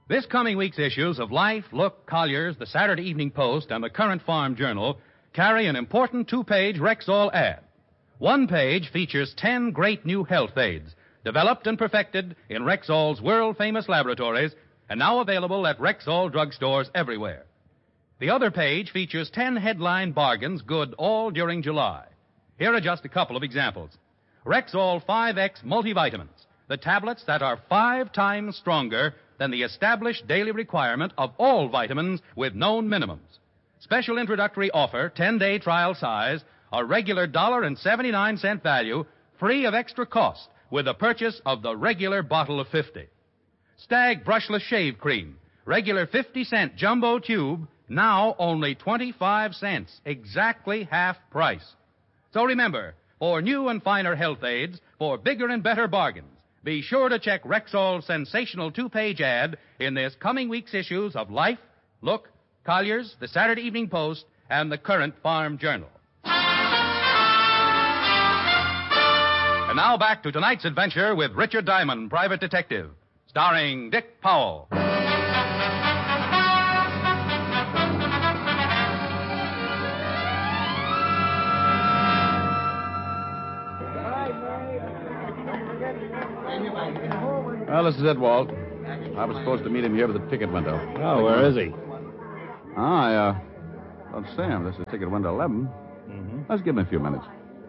This coming week's issues of Life, Look, Collier's, the Saturday Evening Post, and the Current Farm Journal carry an important two-page Rexall ad. One page features 10 great new health aids developed and perfected in Rexall's world-famous laboratories and now available at Rexall drugstores everywhere. The other page features 10 headline bargains good all during July. Here are just a couple of examples. Rexall 5X multivitamins, the tablets that are 5 times stronger than the established daily requirement of all vitamins with known minimums. Special introductory offer, 10-day trial size, a regular $1.79 value, free of extra cost with the purchase of the regular bottle of 50. Stag Brushless Shave Cream, regular 50-cent jumbo tube, now only 25 cents, exactly half price. So remember, for new and finer health aids, for bigger and better bargains, be sure to check Rexall's sensational two-page ad in this coming week's issues of Life, Look, Collier's, the Saturday Evening Post, and the Current Farm Journal. And now back to tonight's adventure with Richard Diamond, Private Detective, starring Dick Powell. Well, this is it, Walt. I was supposed to meet him here at the ticket window. Oh, where is he? I don't see him. This is ticket window 11. Mm-hmm. Let's give him a few minutes.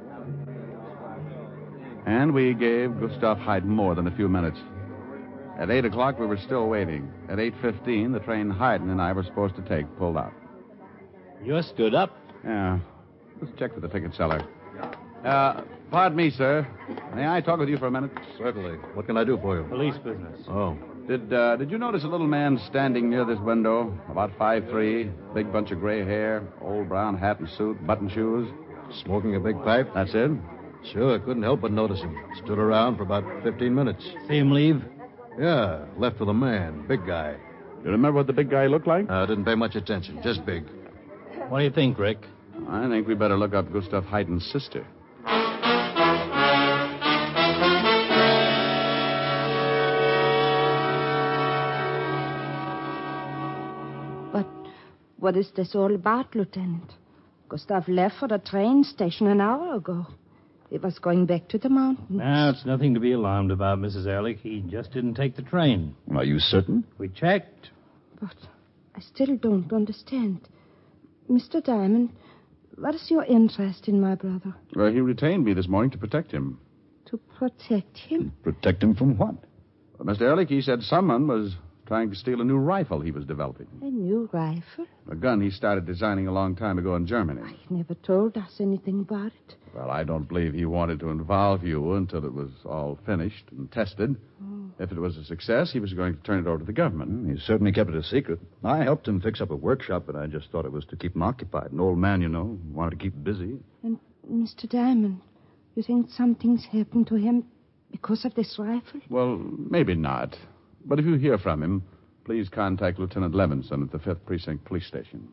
And we gave Gustav Haydn more than a few minutes. At 8 o'clock, we were still waiting. At 8:15, the train Haydn and I were supposed to take pulled out. You stood up. Yeah. Let's check with the ticket seller. Pardon me, sir. May I talk with you for a minute? Certainly. What can I do for you? Police business. Oh. Did you notice a little man standing near this window? About 5'3", big bunch of gray hair, old brown hat and suit, button shoes. Smoking a big pipe? That's it? Sure, I couldn't help but notice him. Stood around for about 15 minutes. See him leave? Yeah, left with a man. Big guy. You remember what the big guy looked like? I didn't pay much attention. Just big. What do you think, Rick? I think we better look up Gustav Haydn's sister. What is this all about, Lieutenant? Gustav left for the train station an hour ago. He was going back to the mountains. No, it's nothing to be alarmed about, Mrs. Ehrlich. He just didn't take the train. Are you certain? We checked. But I still don't understand. Mr. Diamond, what is your interest in my brother? Well, he retained me this morning to protect him. To protect him? Protect him from what? Well, Mr. Ehrlich, he said someone was trying to steal a new rifle he was developing. A new rifle? A gun he started designing a long time ago in Germany. He never told us anything about it. Well, I don't believe he wanted to involve you until it was all finished and tested. Oh. If it was a success, he was going to turn it over to the government. He certainly kept it a secret. I helped him fix up a workshop, but I just thought it was to keep him occupied. An old man, you know, wanted to keep him busy. And Mr. Diamond, you think something's happened to him because of this rifle? Well, maybe not. But if you hear from him, please contact Lieutenant Levinson at the 5th Precinct Police Station.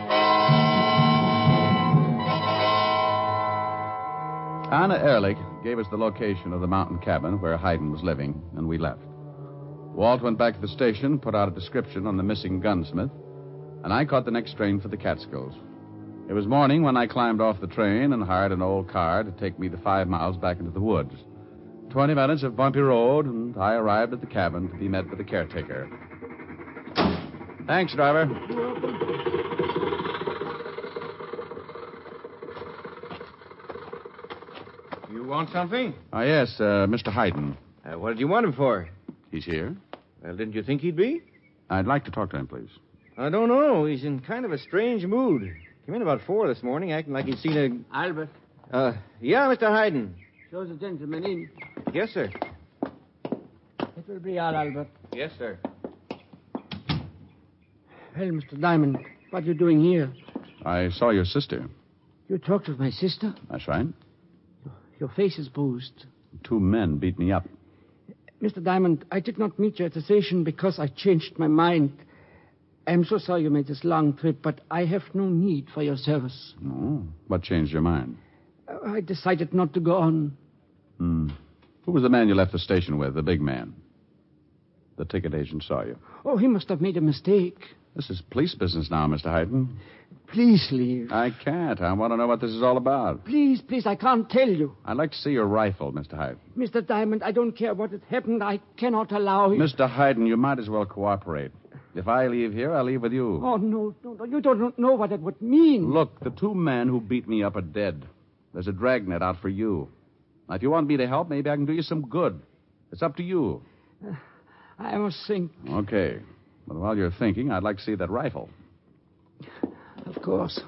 Anna Ehrlich gave us the location of the mountain cabin where Haydn was living, and we left. Walt went back to the station, put out a description on the missing gunsmith, and I caught the next train for the Catskills. It was morning when I climbed off the train and hired an old car to take me the 5 miles back into the woods. 20 minutes of bumpy road, and I arrived at the cabin to be met by the caretaker. Thanks, driver. You want something? Oh, yes, Mr. Haydn. What did you want him for? He's here. Well, didn't you think he'd be? I'd like to talk to him, please. I don't know. He's in kind of a strange mood. Came in about 4 this morning, acting like he'd seen a... Albert, Yeah, Mr. Haydn. show the gentleman in. Yes, sir. It will be all, Albert. Yes, sir. Well, Mr. Diamond, what are you doing here? I saw your sister. You talked with my sister? That's right. Your face is bruised. 2 men beat me up. Mr. Diamond, I did not meet you at the station because I changed my mind. I'm so sorry you made this long trip, but I have no need for your service. Oh, what changed your mind? I decided not to go on. Who was the man you left the station with, the big man? The ticket agent saw you. Oh, he must have made a mistake. This is police business now, Mr. Hayden. Please leave. I can't. I want to know what this is all about. Please, I can't tell you. I'd like to see your rifle, Mr. Hayden. Mr. Diamond, I don't care what had happened. I cannot allow you. Mr. Hayden, you might as well cooperate. If I leave here, I'll leave with you. Oh, no. You don't know what it would mean. Look, the two men who beat me up are dead. There's a dragnet out for you. Now, if you want me to help, maybe I can do you some good. It's up to you. I must think. Okay. But while you're thinking, I'd like to see that rifle. Of course.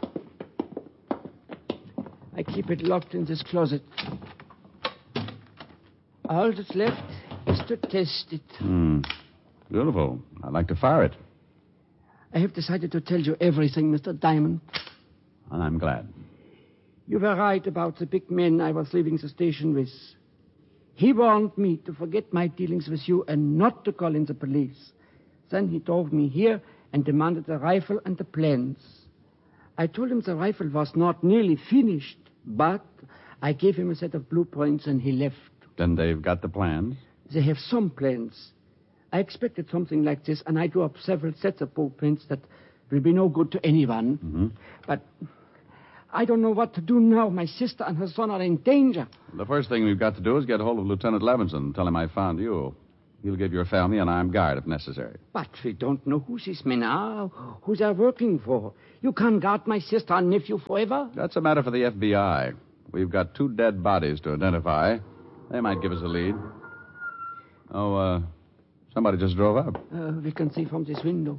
I keep it locked in this closet. All that's left is to test it. Beautiful. I'd like to fire it. I have decided to tell you everything, Mr. Diamond. And I'm glad. You were right about the big man I was leaving the station with. He warned me to forget my dealings with you and not to call in the police. Then he drove me here and demanded the rifle and the plans. I told him the rifle was not nearly finished, but I gave him a set of blueprints and he left. Then they've got the plans? They have some plans. I expected something like this, and I drew up several sets of blueprints that will be no good to anyone. Mm-hmm. But I don't know what to do now. My sister and her son are in danger. The first thing we've got to do is get hold of Lieutenant Levinson and tell him I found you. He'll give your family an armed guard if necessary. But we don't know who these men are, who they're working for. You can't guard my sister and nephew forever. That's a matter for the FBI. We've got 2 dead bodies to identify. They might give us a lead. Oh, somebody just drove up. We can see from this window.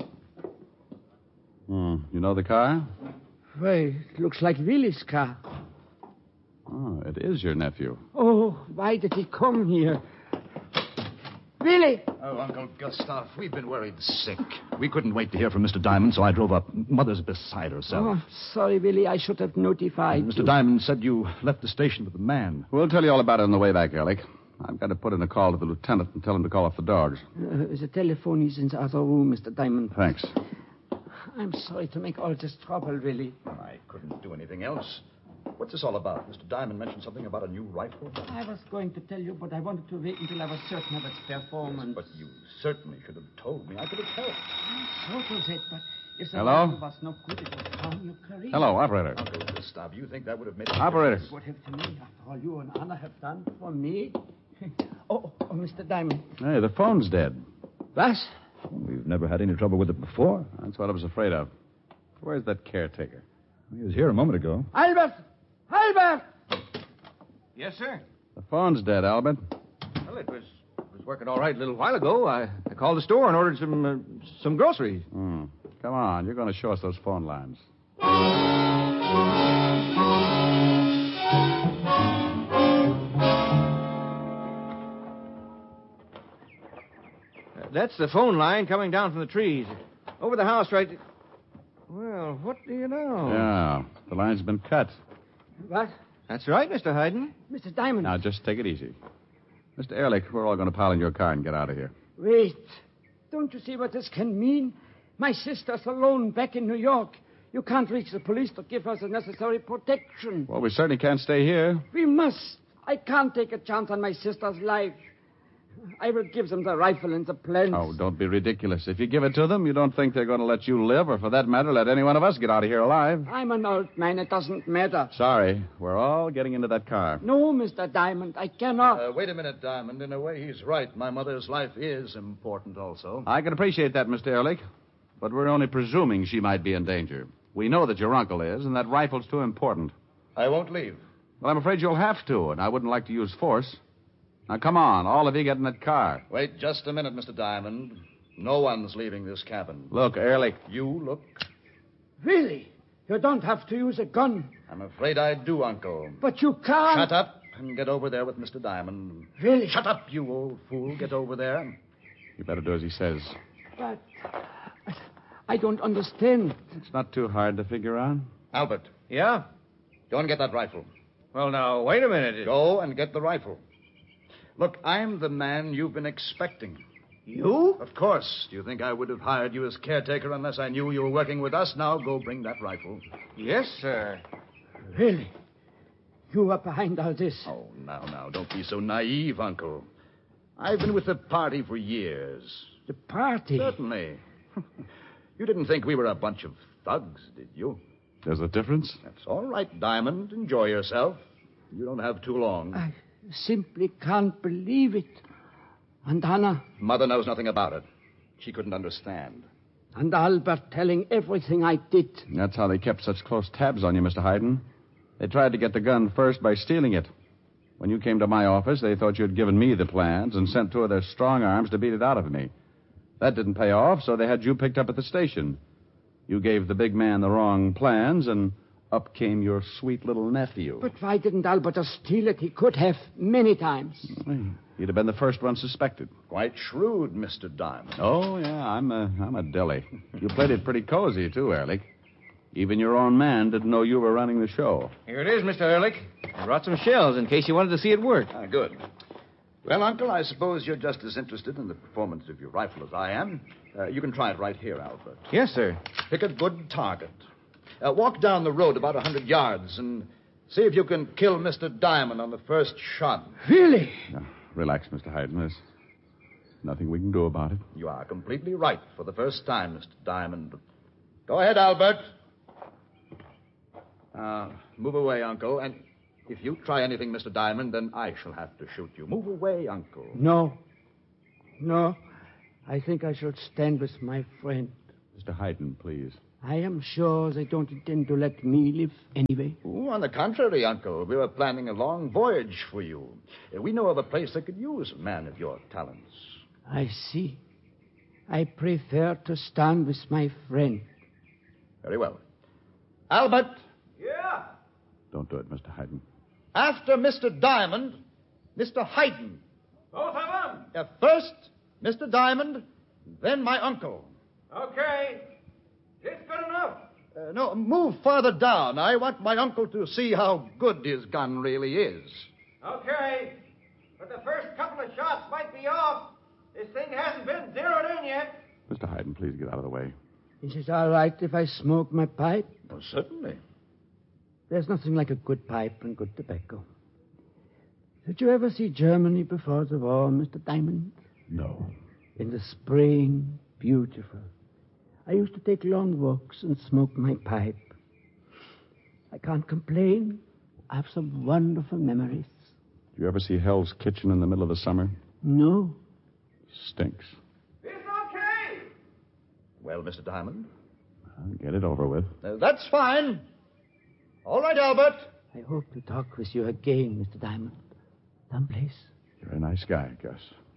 You know the car? Well, it looks like Willie's car. Oh, it is your nephew. Oh, why did he come here? Willie! Oh, Uncle Gustav, we've been worried sick. We couldn't wait to hear from Mr. Diamond, so I drove up. Mother's beside herself. Oh, sorry, Willie. I should have notified Mr. you. Diamond said you left the station with the man. We'll tell you all about it on the way back, Ehrlich. I've got to put in a call to the lieutenant and tell him to call off the dogs. The telephone is in the other room, Mr. Diamond. Thanks. I'm sorry to make all this trouble, Willie. I couldn't do anything else. What's this all about? Mr. Diamond mentioned something about a new rifle. I was going to tell you, but I wanted to wait until I was certain of its performance. Yes, but you certainly should have told me. I could have helped. So was it, but if the Hello? rifle was no good, it would harm your career. Hello, operator. Uncle Gustav, you think that would have made a Operator. It would have to me, after all you and Anna have done for me. oh, Mr. Diamond. Hey, the phone's dead. What? We've never had any trouble with it before. That's what I was afraid of. Where's that caretaker? He was here a moment ago. Albert! Albert! Yes, sir. The phone's dead, Albert. Well, it was working all right a little while ago. I called the store and ordered some groceries. Come on, you're going to show us those phone lines. That's the phone line coming down from the trees. Over the house, right... Well, what do you know? Yeah, the line's been cut. What? That's right, Mr. Hayden. Mr. Diamond. Now, just take it easy. Mr. Ehrlich, we're all going to pile in your car and get out of here. Wait. Don't you see what this can mean? My sister's alone back in New York. You can't reach the police to give us the necessary protection. Well, we certainly can't stay here. We must. I can't take a chance on my sister's life. I will give them the rifle and the plans. Oh, don't be ridiculous. If you give it to them, you don't think they're going to let you live, or for that matter, let any one of us get out of here alive. I'm an old man. It doesn't matter. Sorry. We're all getting into that car. No, Mr. Diamond. I cannot. Wait a minute, Diamond. In a way, he's right. My mother's life is important also. I can appreciate that, Mr. Ehrlich. But we're only presuming she might be in danger. We know that your uncle is, and that rifle's too important. I won't leave. Well, I'm afraid you'll have to, and I wouldn't like to use force. Now, come on. All of you get in that car. Wait just a minute, Mr. Diamond. No one's leaving this cabin. Look, Ehrlich. You look. Really? You don't have to use a gun. I'm afraid I do, Uncle. But you can't. Shut up and get over there with Mr. Diamond. Really? Shut up, you old fool. Get over there. You better do as he says. But I don't understand. It's not too hard to figure out. Albert, Yeah? go and get that rifle. Well, now, wait a minute. Go and get the rifle. Look, I'm the man you've been expecting. You? Of course. Do you think I would have hired you as caretaker unless I knew you were working with us? Now go bring that rifle. Yes, sir. Really? You are behind all this? Oh, now, don't be so naive, Uncle. I've been with the party for years. The party? Certainly. You didn't think we were a bunch of thugs, did you? There's a difference? That's all right, Diamond. Enjoy yourself. You don't have too long. I simply can't believe it. And Anna? Mother knows nothing about it. She couldn't understand. And Albert telling everything I did. That's how they kept such close tabs on you, Mr. Hayden. They tried to get the gun first by stealing it. When you came to my office, they thought you'd given me the plans and sent 2 of their strong arms to beat it out of me. That didn't pay off, so they had you picked up at the station. You gave the big man the wrong plans, and up came your sweet little nephew. But why didn't Albert just steal it? He could have many times. He'd have been the first one suspected. Quite shrewd, Mr. Diamond. Oh, yeah, I'm a dilly. You played it pretty cozy, too, Ehrlich. Even your own man didn't know you were running the show. Here it is, Mr. Ehrlich. I brought some shells in case you wanted to see it work. Ah, good. Well, Uncle, I suppose you're just as interested in the performance of your rifle as I am. You can try it right here, Albert. Yes, sir. Pick a good target. Walk down the road about 100 yards and see if you can kill Mr. Diamond on the first shot. Really? Now, relax, Mr. Hayden. There's nothing we can do about it. You are completely right for the first time, Mr. Diamond. Go ahead, Albert. Move away, Uncle, and if you try anything, Mr. Diamond, then I shall have to shoot you. Move away, Uncle. No. I think I shall stand with my friend. Mr. Hayden, please. I am sure they don't intend to let me live anyway. Oh, on the contrary, Uncle. We were planning a long voyage for you. We know of a place that could use a man of your talents. I see. I prefer to stand with my friend. Very well. Albert. Yeah? Don't do it, Mr. Hayden. After Mr. Diamond, Mr. Hayden. Both of them? First, Mr. Diamond, then my uncle. Okay. It's good enough. No, move farther down. I want my uncle to see how good his gun really is. Okay. But the first couple of shots might be off. This thing hasn't been zeroed in yet. Mr. Hayden, please get out of the way. Is it all right if I smoke my pipe? Oh, certainly. There's nothing like a good pipe and good tobacco. Did you ever see Germany before the war, Mr. Diamond? No. In the spring, beautiful. I used to take long walks and smoke my pipe. I can't complain. I have some wonderful memories. Did you ever see Hell's Kitchen in the middle of the summer? No. Stinks. It's okay. Well, Mr. Diamond? Get it over with. That's fine. All right, Albert. I hope to talk with you again, Mr. Diamond. Someplace. You're a nice guy, Gus.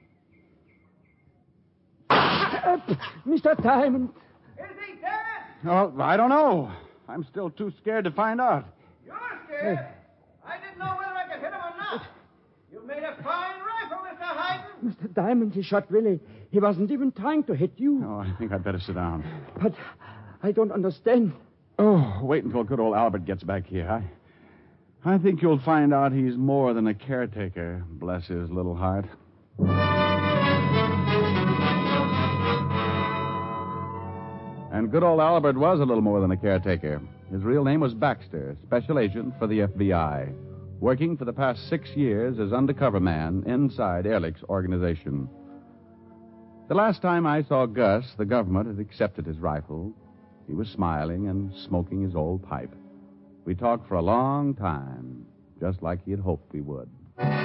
Mr. Diamond. Is he dead? Oh, I don't know. I'm still too scared to find out. You're scared? I didn't know whether I could hit him or not. You made a fine rifle, Mr. Hayden. Mr. Diamond, he shot Willie. He wasn't even trying to hit you. Oh, I think I'd better sit down. But I don't understand. Oh, wait until good old Albert gets back here. I think you'll find out he's more than a caretaker, bless his little heart. And good old Albert was a little more than a caretaker. His real name was Baxter, special agent for the FBI, working for the past 6 years as undercover man inside Ehrlich's organization. The last time I saw Gus, the government had accepted his rifle. He was smiling and smoking his old pipe. We talked for a long time, just like he had hoped we would.